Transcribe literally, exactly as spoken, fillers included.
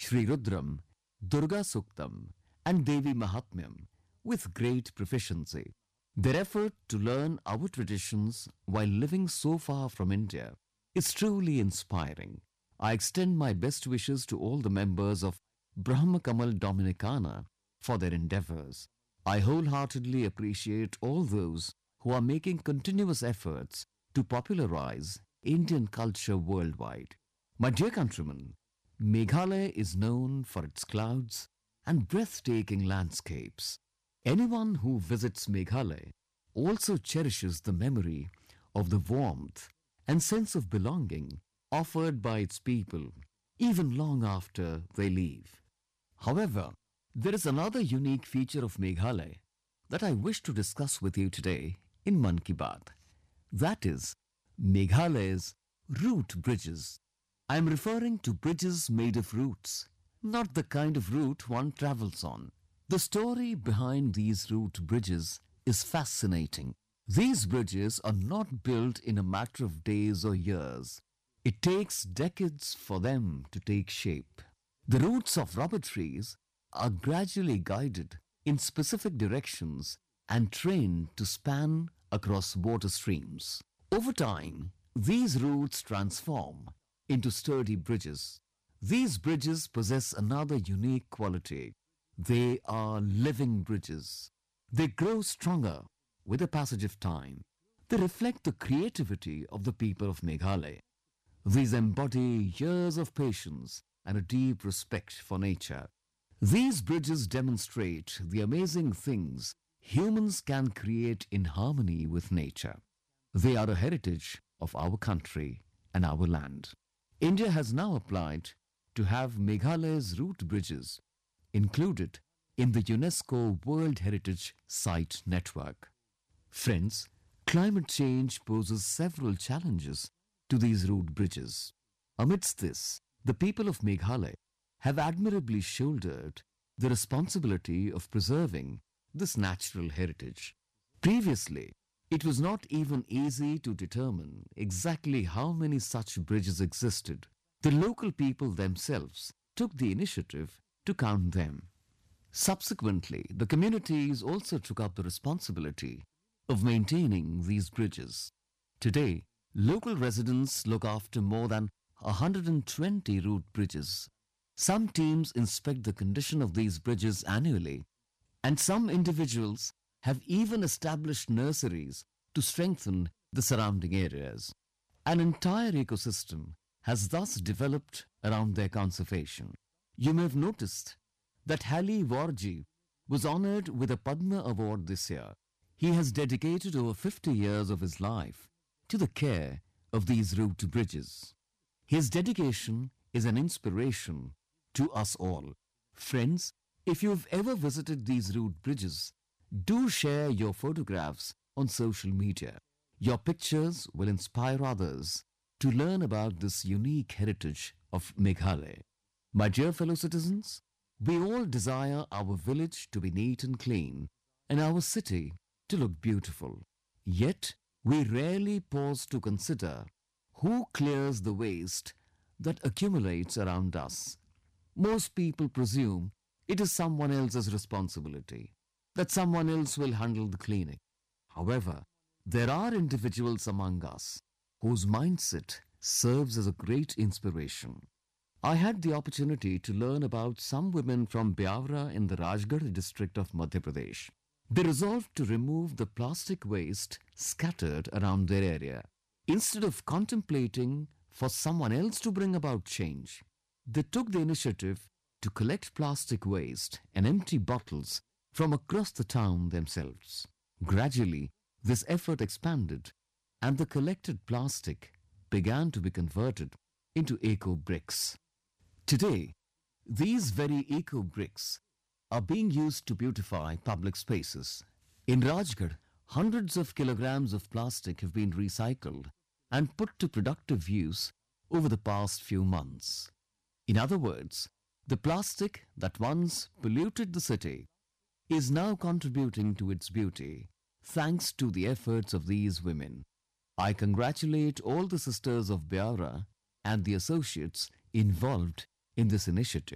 Shri Rudram, Durga Suktam, and Devi Mahatmyam with great proficiency. Their effort to learn our traditions while living so far from India is truly inspiring. I extend my best wishes to all the members of Brahma Kamal Dominicana for their endeavors. I wholeheartedly appreciate all those who are making continuous efforts to popularize Indian culture worldwide. My dear countrymen, Meghalaya is known for its clouds and breathtaking landscapes. Anyone who visits Meghalaya also cherishes the memory of the warmth and sense of belonging offered by its people even long after they leave. However, there is another unique feature of Meghalaya that I wish to discuss with you today in Mann Ki Baat. That is Meghalaya's root bridges. I am referring to bridges made of roots, not the kind of route one travels on. The story behind these root bridges is fascinating. These bridges are not built in a matter of days or years. It takes decades for them to take shape. The roots of rubber trees are gradually guided in specific directions and trained to span across water streams. Over time, these roots transform into sturdy bridges. These bridges possess another unique quality. They are living bridges. They grow stronger with the passage of time. They reflect the creativity of the people of Meghalaya. These embody years of patience and a deep respect for nature. These bridges demonstrate the amazing things humans can create in harmony with nature. They are a heritage of our country and our land. India has now applied to have Meghalaya's root bridges included in the UNESCO World Heritage Site Network. Friends, climate change poses several challenges to these root bridges. Amidst this, the people of Meghalaya have admirably shouldered the responsibility of preserving this natural heritage. Previously, it was not even easy to determine exactly how many such bridges existed. The local people themselves took the initiative to count them. Subsequently, the communities also took up the responsibility of maintaining these bridges. Today, local residents look after more than one hundred twenty root bridges. Some teams inspect the condition of these bridges annually, and some individuals have even established nurseries to strengthen the surrounding areas. An entire ecosystem has thus developed around their conservation. You may have noticed that Hali Warji was honored with a Padma Award this year. He has dedicated over fifty years of his life to the care of these root bridges. His dedication is an inspiration to us all. Friends, if you have ever visited these root bridges, do share your photographs on social media. Your pictures will inspire others to learn about this unique heritage of Meghalaya. My dear fellow citizens, we all desire our village to be neat and clean and our city to look beautiful. Yet, we rarely pause to consider who clears the waste that accumulates around us. Most people presume it is someone else's responsibility, that someone else will handle the cleaning. However, there are individuals among us whose mindset serves as a great inspiration. I had the opportunity to learn about some women from Byawra in the Rajgarh district of Madhya Pradesh. They resolved to remove the plastic waste scattered around their area. Instead of contemplating for someone else to bring about change, they took the initiative to collect plastic waste and empty bottles from across the town themselves. Gradually, this effort expanded and the collected plastic began to be converted into eco bricks. Today, these very eco bricks are being used to beautify public spaces. In Rajgarh, hundreds of kilograms of plastic have been recycled and put to productive use over the past few months. In other words, the plastic that once polluted the city is now contributing to its beauty thanks to the efforts of these women. I congratulate all the sisters of Byawra and the associates involved in this initiative.